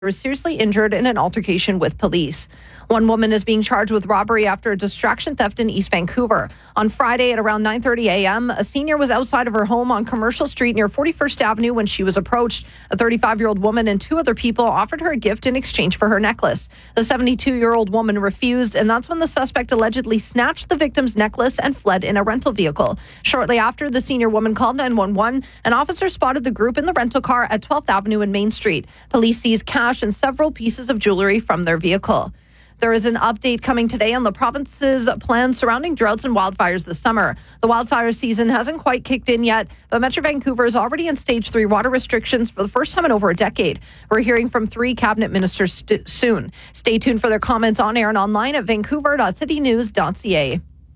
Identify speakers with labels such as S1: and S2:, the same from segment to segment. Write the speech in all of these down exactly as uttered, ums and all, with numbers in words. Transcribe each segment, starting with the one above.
S1: was seriously injured in an altercation with police. One woman is being charged with robbery after a distraction theft in East Vancouver. On Friday at around nine thirty a.m., a senior was outside of her home on Commercial Street near forty-first Avenue when she was approached. A thirty-five-year-old woman and two other people offered her a gift in exchange for her necklace. The seventy-two-year-old woman refused, and that's when the suspect allegedly snatched the victim's necklace and fled in a rental vehicle. Shortly after, the senior woman called nine one one. An officer spotted the group in the rental car at twelfth Avenue and Main Street. Police seized cash and several pieces of jewelry from their vehicle. There is an update coming today on the province's plans surrounding droughts and wildfires this summer. The wildfire season hasn't quite kicked in yet, but Metro Vancouver is already in stage three water restrictions for the first time in over a decade. We're hearing from three cabinet ministers st- soon. Stay tuned for their comments on air and online at vancouver dot city news dot c a.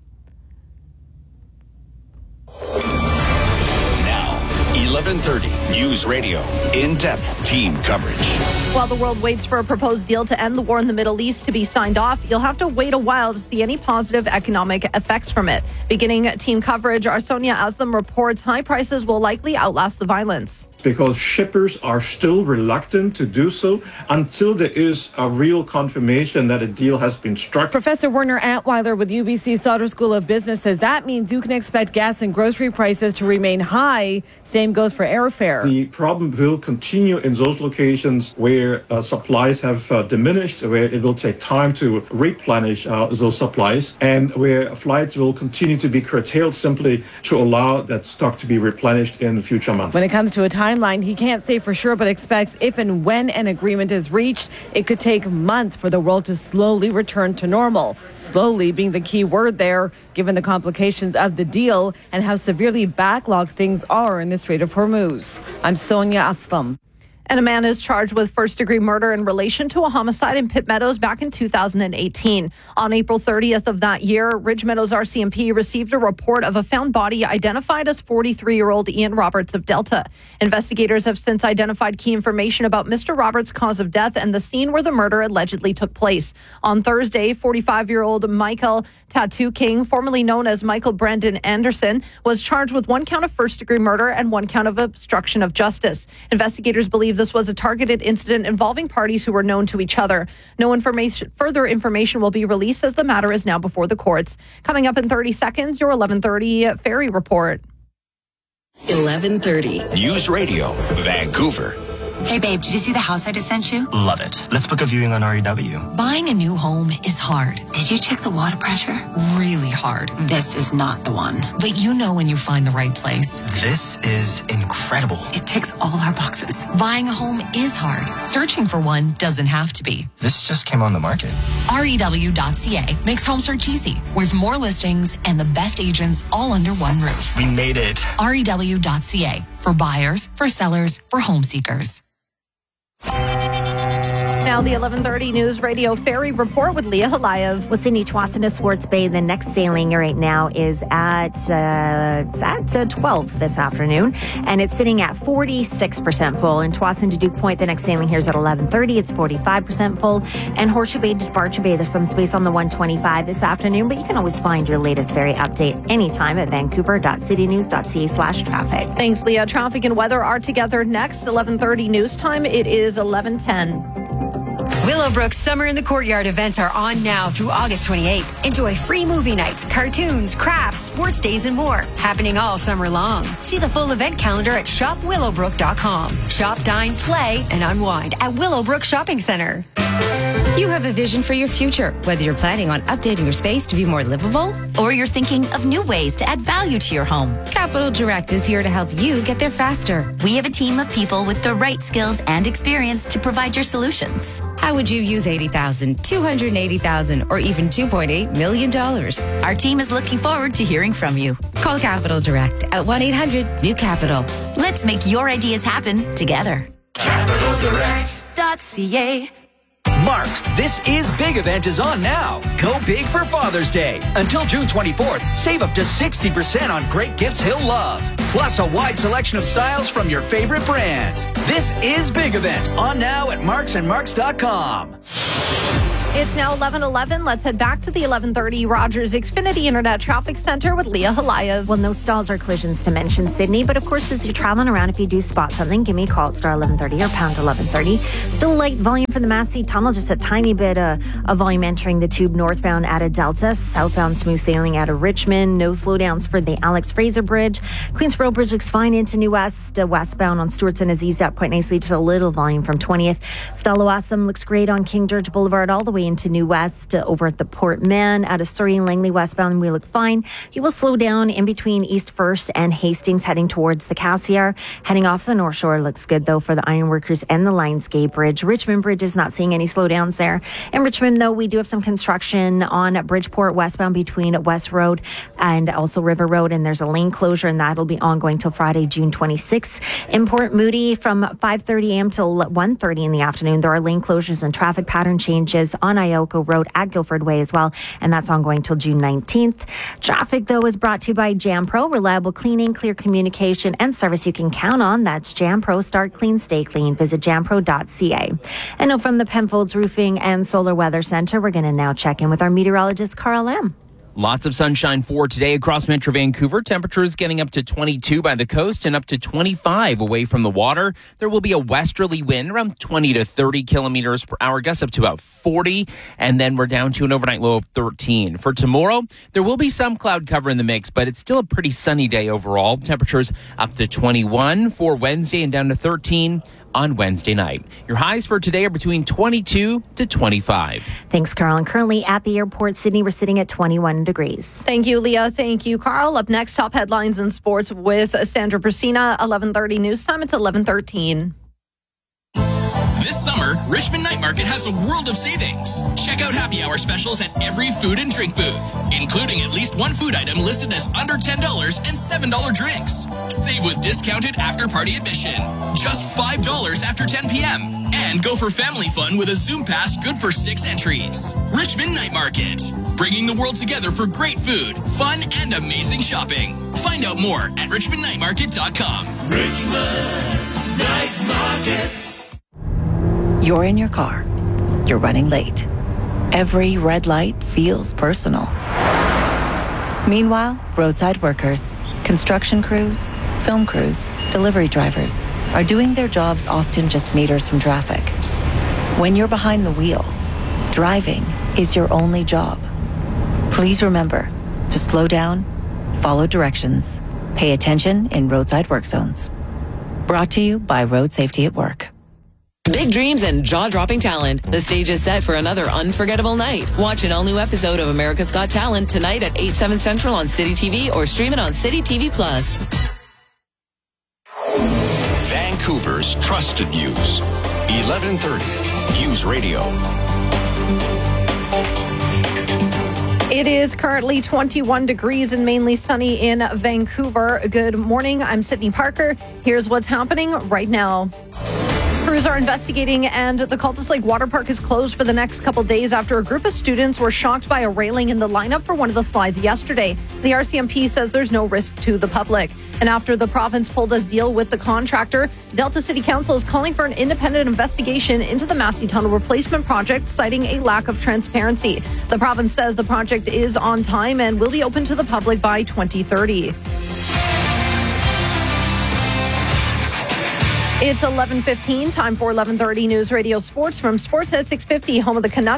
S2: eleven thirty News Radio. In-depth team coverage.
S1: While the world waits for a proposed deal to end the war in the Middle East to be signed off, you'll have to wait a while to see any positive economic effects from it. Beginning team coverage, our Sonia Aslam reports high prices will likely outlast the violence.
S3: Because shippers are still reluctant to do so until there is a real confirmation that a deal has been struck.
S4: Professor Werner Antweiler with U B C Sauder School of Business says that means you can expect gas and grocery prices to remain high. Same goes for airfare.
S3: The problem will continue in those locations where uh, supplies have uh, diminished, where it will take time to replenish uh, those supplies, and where flights will continue to be curtailed simply to allow that stock to be replenished in future months.
S4: When it comes to a timeline, he can't say for sure, but expects if and when an agreement is reached, it could take months for the world to slowly return to normal. Slowly being the key word there, given the complications of the deal and how severely backlogged things are in the Strait of Hormuz. I'm Sonia Aslam.
S1: And a man is charged with first-degree murder in relation to a homicide in Pitt Meadows back in two thousand eighteen. On April thirtieth of that year, Ridge Meadows R C M P received a report of a found body identified as forty-three-year-old Ian Roberts of Delta. Investigators have since identified key information about Mister Roberts' cause of death and the scene where the murder allegedly took place. On Thursday, forty-five-year-old Michael Tattoo King, formerly known as Michael Brandon Anderson, was charged with one count of first-degree murder and one count of obstruction of justice. Investigators believe this was a targeted incident involving parties who were known to each other. No information, further information will be released as the matter is now before the courts. Coming up in thirty seconds, your eleven thirty Ferry Report.
S2: eleven thirty News Radio, Vancouver.
S5: Hey, babe, did you see the house I just sent you?
S6: Love it. Let's book a viewing on R E W.
S5: Buying a new home is hard. Did you check the water pressure? Really hard. This is not the one. But you know when you find the right place.
S6: This is incredible.
S5: It ticks all our boxes. Buying a home is hard. Searching for one doesn't have to be.
S6: This just came on the market.
S5: R E W dot C A makes home search easy, with more listings and the best agents all under one roof.
S6: We made it.
S5: R E W dot C A, for buyers, for sellers, for home seekers.
S1: Now the eleven thirty News Radio Ferry Report with Leah Halayev.
S7: Well, Sydney, Tsawwassen to Swartz Bay, the next sailing right now is at uh, it's at uh, twelve this afternoon, and it's sitting at forty-six percent full. In Tsawwassen to Duke Point, the next sailing here is at eleven thirty. It's forty-five percent full. And Horseshoe Bay to Departure Bay, there's some space on the one twenty-five this afternoon, but you can always find your latest ferry update anytime at vancouver dot city news dot c a slash traffic.
S1: Thanks, Leah. Traffic and weather are together next. eleven thirty news time. It is eleven ten.
S8: Willowbrook's Summer in the Courtyard events are on now through August twenty-eighth. Enjoy free movie nights, cartoons, crafts, sports days, and more. Happening all summer long. See the full event calendar at shop willowbrook dot com. Shop, dine, play, and unwind at Willowbrook Shopping Center.
S9: You have a vision for your future, whether you're planning on updating your space to be more livable,
S10: or you're thinking of new ways to add value to your home.
S9: Capital Direct is here to help you get there faster.
S10: We have a team of people with the right skills and experience to provide your solutions.
S9: How would you use eighty thousand dollars, two hundred eighty thousand dollars, or even two point eight million dollars?
S10: Our team is looking forward to hearing from you.
S9: Call Capital Direct at one eight hundred new capital.
S10: Let's make your ideas happen together.
S2: capital direct
S5: dot c a.
S11: Mark's This Is Big event is on now. Go big for Father's Day. Until June twenty-fourth, save up to sixty percent on great gifts he'll love. Plus a wide selection of styles from your favorite brands. This Is Big event on now at marks and marks dot com.
S1: It's now eleven eleven. Let's head back to the eleven thirty Rogers Xfinity Internet Traffic Center with Leah Halayev.
S7: Well, no stalls or collisions to mention, Sydney. But of course, as you're traveling around, if you do spot something, give me a call at star eleven thirty or pound eleven thirty. Still light volume from the Massey Tunnel, just a tiny bit uh, of volume entering the tube northbound out of Delta. Southbound smooth sailing out of Richmond. No slowdowns for the Alex Fraser Bridge. Queens Road Bridge looks fine into New West. Uh, westbound on Stewartson has eased up quite nicely. Just a little volume from twentieth. Stallawasam looks great on King George Boulevard all the way into New West. Uh, over at the Port Mann out of Surrey and Langley westbound, we look fine. You will slow down in between East First and Hastings heading towards the Cassiar. Heading off the North Shore looks good though for the Ironworkers and the Lionsgate Bridge. Richmond Bridge is not seeing any slowdowns there. In Richmond though, we do have some construction on Bridgeport westbound between West Road and also River Road, and there's a lane closure and that'll be ongoing till Friday, June twenty-sixth. In Port Moody from five thirty a.m. till one thirty in the afternoon, there are lane closures and traffic pattern changes on Ioko Road at Guildford Way as well, and that's ongoing till June nineteenth. Traffic, though, is brought to you by JamPro. Reliable cleaning, clear communication, and service you can count on. That's JamPro. Start clean, stay clean. Visit jampro dot c a. And now from the Penfolds Roofing and Solar Weather Center, we're going to now check in with our meteorologist, Carl Lam.
S12: Lots of sunshine for today across Metro Vancouver. Temperatures getting up to twenty-two by the coast and up to twenty-five away from the water. There will be a westerly wind around twenty to thirty kilometers per hour, gusts up to about forty, and then we're down to an overnight low of thirteen. For tomorrow, there will be some cloud cover in the mix, but it's still a pretty sunny day overall. Temperatures up to twenty-one for Wednesday and down to thirteen on Wednesday night. Your highs for today are between twenty-two to twenty-five.
S7: Thanks, Carl. And currently at the airport, Sydney, we're sitting at twenty-one degrees.
S1: Thank you, Leah. Thank you, Carl. Up next, top headlines in sports with Sandra Brasina, eleven thirty news time. It's eleven thirteen.
S13: This summer, Richmond Night Market has a world of savings. Check out happy hour specials at every food and drink booth, including at least one food item listed as under ten dollars and seven dollars drinks. Save with discounted after-party admission, just five dollars after ten p.m. And go for family fun with a Zoom Pass good for six entries. Richmond Night Market, bringing the world together for great food, fun, and amazing shopping. Find out more at richmond night market dot com.
S2: Richmond Night Market.
S14: You're in your car. You're running late. Every red light feels personal. Meanwhile, roadside workers, construction crews, film crews, delivery drivers are doing their jobs often just meters from traffic. When you're behind the wheel, driving is your only job. Please remember to slow down, follow directions, pay attention in roadside work zones. Brought to you by Road Safety at Work.
S15: Big dreams and jaw-dropping talent. The stage is set for another unforgettable night. Watch an all-new episode of America's Got Talent tonight at eight, seven Central on City T V or stream it on City T V Plus.
S2: Vancouver's trusted news. eleven thirty News Radio.
S1: It is currently twenty-one degrees and mainly sunny in Vancouver. Good morning. I'm Sydney Parker. Here's what's happening right now. Crews are investigating, and the Cultus Lake Water Park is closed for the next couple days after a group of students were shocked by a railing in the lineup for one of the slides yesterday. The R C M P says there's no risk to the public. And after the province pulled a deal with the contractor, Delta City Council is calling for an independent investigation into the Massey Tunnel replacement project, citing a lack of transparency. The province says the project is on time and will be open to the public by twenty thirty. It's eleven fifteen, time for eleven thirty News Radio Sports from Sportsnet six fifty, home of the Canucks.